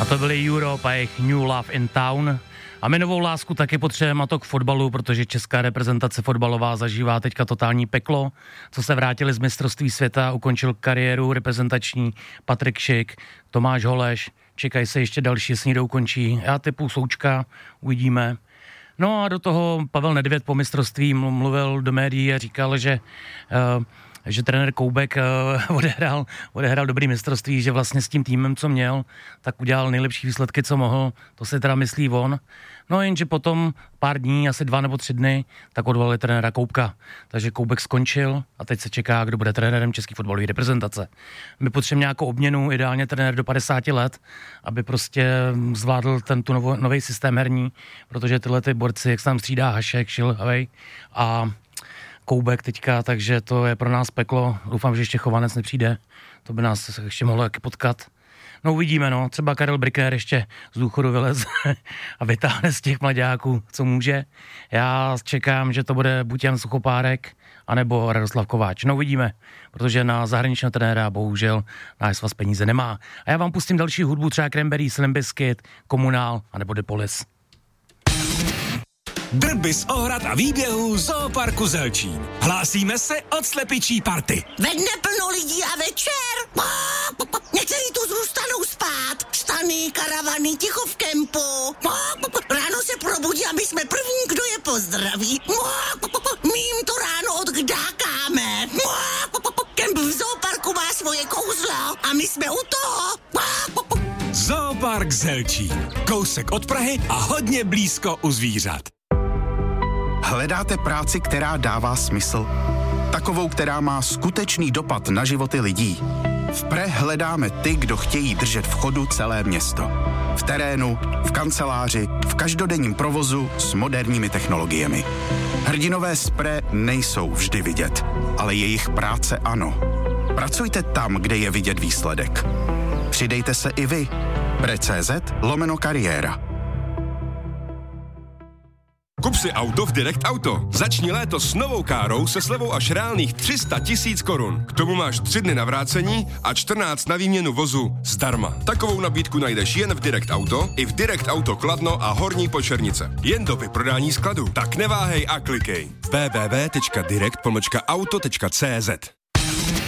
to byly Europe a jejich New Love in Town. A my novou lásku taky potřebujeme, a to k fotbalu, protože česká reprezentace fotbalová zažívá teďka totální peklo. Co se vrátili z mistrovství světa, ukončil kariéru reprezentační Patrik Šik, Tomáš Holeš, čekají se ještě další, jestli někdo ukončí. Já typu Součka, uvidíme. No a do toho Pavel Nedvěd po mistrovství mluvil do médií a říkal, že trenér Koubek odehrál dobrý mistrovství, že vlastně s tím týmem, co měl, tak udělal nejlepší výsledky, co mohl. To se teda myslí on. No jenže potom pár dní, asi 2 nebo 3 dny, tak odvolali trenéra Koubka. Takže Koubek skončil a teď se čeká, kdo bude trenérem české fotbalové reprezentace. My potřebujeme nějakou obměnu, ideálně trenér do 50 let, aby prostě zvládl tu nový systém herní, protože tyhle ty borci, jak se tam střídá Hašek, Šilhavej a Koubek teďka, takže to je pro nás peklo. Doufám, že ještě Chovanec nepřijde. To by nás ještě mohlo jaký potkat. No uvidíme, no. Třeba Karel Brickner ještě z důchodu vyleze a vytáhne z těch mlaďáků, co může. Já čekám, že to bude buď Jan Suchopárek, anebo Radoslav Kováč. No uvidíme, protože na zahraničního trenéra bohužel náš svaz peníze nemá. A já vám pustím další hudbu, třeba Cranberries, Limp Bizkit, Komunál, anebo The Police. Drby z ohrad a výběhů Zooparku Zelčín. Hlásíme se od slepičí party. Ve dne plno lidí a večer. Někteří tu zůstanou spát. Stany, karavany, ticho v kempu. Ráno se probudí a my jsme první, kdo je pozdraví. My jim to ráno odkdákáme. Kemp v Zooparku má svoje kouzlo a my jsme u toho. Zoopark Zelčín. Kousek od Prahy a hodně blízko u zvířat. Hledáte práci, která dává smysl? Takovou, která má skutečný dopad na životy lidí. V Pre hledáme ty, kdo chtějí držet v chodu celé město. V terénu, v kanceláři, v každodenním provozu s moderními technologiemi. Hrdinové z Pre nejsou vždy vidět, ale jejich práce ano. Pracujte tam, kde je vidět výsledek. Přidejte se i vy. Pre.cz/kariéra. Kup si auto v Direct Auto. Začni léto s novou károu se slevou až reálných 300 000 korun. K tomu máš 3 dny na vrácení a 14 na výměnu vozu zdarma. Takovou nabídku najdeš jen v Direct Auto, i v Direct Auto Kladno a Horní Počernice. Jen do vyprodání skladu. Tak neváhej a klikej. www.direct-auto.cz